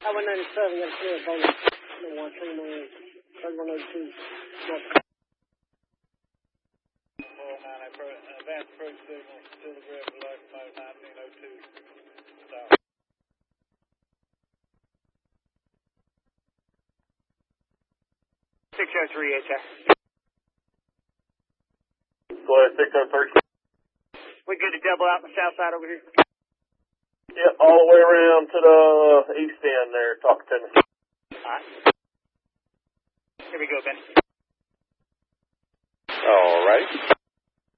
I-197, got a clear bonus. No one, 3102. Advanced approach signal, still agreeable to locomotive 1902. South. 603 HR. Go ahead, 603. We good to double out on the south side over here? Yeah, all the way around to the east end there, talk to me. Alright. Here we go, Ben. All right.